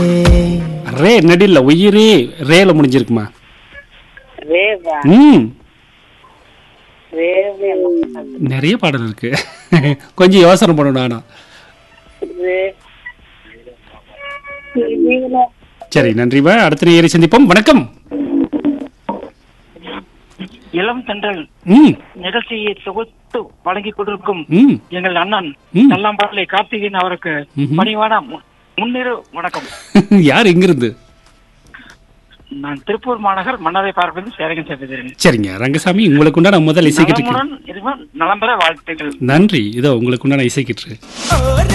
ரே நடில்ல உயிரே ரேல முடிஞ்சிருக்குமா? ரேவா ரேவே நிறைய பாடல் இருக்கு. கொஞ்சம் யோசனை பண்ணணும். ஆனா சரி, நன்றிமா. அடுத்த நேயரை சந்திப்போம். வணக்கம். இளம் தென்றல் நிகழ்ச்சியை தொகுத்து வழங்கி கொண்டிருக்கும் எங்கள் அண்ணன் நல்லாம்பாளை கார்த்திகேயன் அவருக்கு பணிவான முன்னிரு வணக்கம். யார் எங்கிருந்து? நான் திருப்பூர் மாநகர் மன்னரை பார்ப்பது சேரகன் சேர்த்துக்கிறேன். சரிங்க ரங்கசாமி, உங்களுக்கு உண்டான முதல் இசைக்கிட்டு நலம்பெற வாழ்த்துக்கள். நன்றி. இதோ உங்களுக்கு உண்டான இசைக்கிட்டு